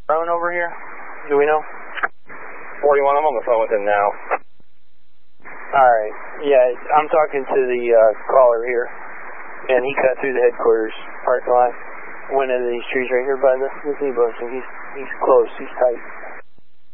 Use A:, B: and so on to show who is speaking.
A: Phone over here? Do we know?
B: 41, I'm on the phone with him now.
A: Alright. Yeah, I'm talking to the caller here. And he cut through the headquarters parking lot. Went into these trees right here by the gazebo, so he's close, he's tight.